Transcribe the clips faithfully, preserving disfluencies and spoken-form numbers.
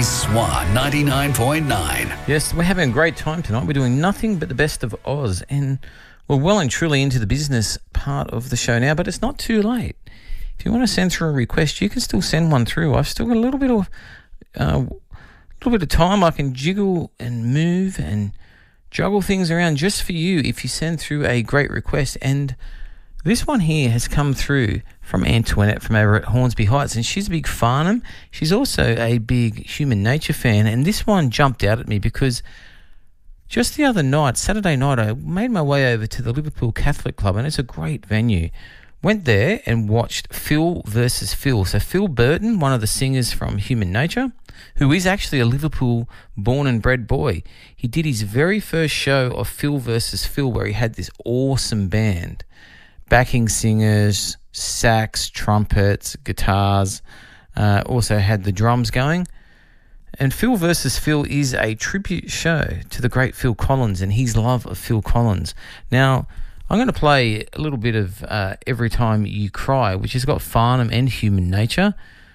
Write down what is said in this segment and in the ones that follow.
Swan ninety-nine point nine. Yes, we're having a great time tonight. We're doing nothing but the best of Oz, and we're well and truly into the business part of the show now, but it's not too late. If you want to send through a request, you can still send one through. I've still got a little bit of uh, little bit of time. I can jiggle and move and juggle things around just for you if you send through a great request. And this one here has come through from Antoinette from over at Hornsby Heights, and she's a big Farnham. She's also a big Human Nature fan, and this one jumped out at me because just the other night, Saturday night, I made my way over to the Liverpool Catholic Club, and it's a great venue. Went there and watched Phil versus Phil. So Phil Burton, one of the singers from Human Nature, who is actually a Liverpool born and bred boy. He did his very first show of Phil versus Phil where he had this awesome band. Backing singers, sax, trumpets, guitars, uh, also had the drums going. And Phil versus Phil is a tribute show to the great Phil Collins and his love of Phil Collins. Now, I'm going to play a little bit of uh, Every Time You Cry, which has got Farnham and Human Nature.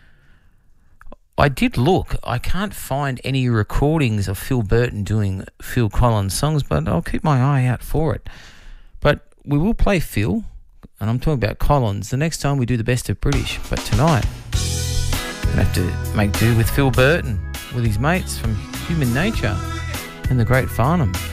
I did look. I can't find any recordings of Phil Burton doing Phil Collins songs, but I'll keep my eye out for it. But we will play Phil, and I'm talking about Collins, the next time we do the best of British. But tonight, I'm going to have to make do with Phil Burton, with his mates from Human Nature and the great Farnham.